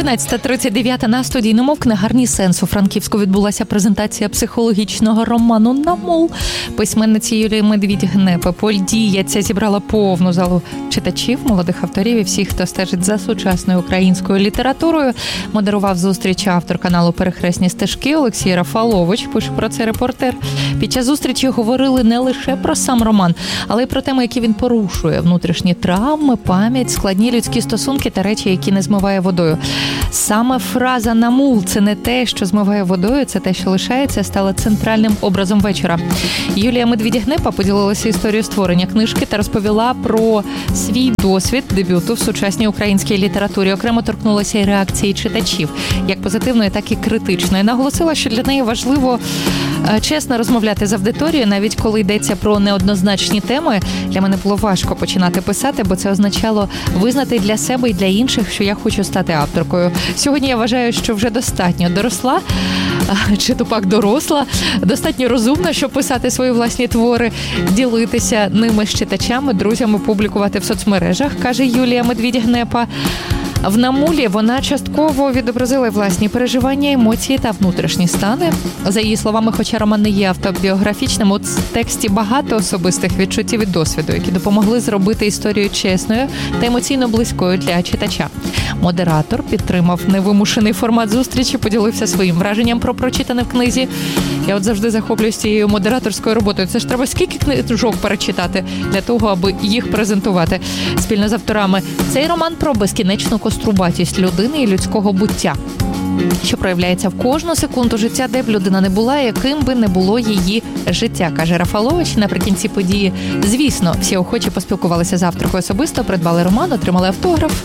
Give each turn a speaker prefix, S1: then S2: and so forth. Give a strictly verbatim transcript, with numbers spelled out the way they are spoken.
S1: одинадцята тридцять дев'ять на студійному в книгарні «Сенс» у Франківську відбулася презентація психологічного роману «Намул» письменниці Юлії Медвідь-Гнепи. Подія ця зібрала повну залу читачів, молодих авторів і всіх, хто стежить за сучасною українською літературою. Модерував зустріч автор каналу «Перехресні стежки» Олексій Рафалович, пише про це репортер. Під час зустрічі говорили не лише про сам роман, але й про теми, які він порушує: внутрішні травми, пам'ять, складні людські стосунки та речі, які не змиває водою. Саме фраза «Намул» – це не те, що змиває водою, це те, що лишається, стала центральним образом вечора. Юлія Медвідь-Гнепа поділилася історією створення книжки та розповіла про свій досвід дебюту в сучасній українській літературі. Окремо торкнулася й реакції читачів, як позитивної, так і критичної. Наголосила, що для неї важливо чесно розмовляти з аудиторією, навіть коли йдеться про неоднозначні теми. Для мене було важко починати писати, бо це означало визнати для себе і для інших, що я хочу стати авторкою. Сьогодні я вважаю, що вже достатньо доросла, чи то пак доросла, достатньо розумна, щоб писати свої власні твори, ділитися ними з читачами, друзями, публікувати в соцмережах, каже Юлія Медвідь-Гнепа. В «Намулі» вона частково відобразила власні переживання, емоції та внутрішні стани. За її словами, хоча роман не є автобіографічним, у тексті багато особистих відчуттів і досвіду, які допомогли зробити історію чесною та емоційно близькою для читача. Модератор підтримав невимушений формат зустрічі, поділився своїм враженням про прочитане в книзі. Я от завжди захоплююсь цією модераторською роботою. Це ж треба скільки книжок перечитати для того, аби їх презентувати спільно з авторами. Цей роман про безкінечну кострубатість людини і людського буття, що проявляється в кожну секунду життя, де б людина не була, яким би не було її життя, каже Рафалович. Наприкінці події, звісно, всі охочі поспілкувалися з авторкою особисто, придбали роман, отримали автограф.